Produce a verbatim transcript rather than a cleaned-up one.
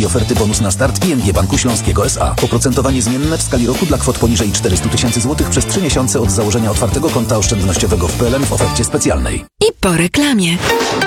i oferty bonus na start I N G Banku Śląskiego S A. Oprocentowanie zmienne w skali roku dla kwot poniżej czterysta tysięcy złotych przez trzy miesiące od założenia otwartego konta oszczędnościowego w P L N w ofercie specjalnej. I po reklamie.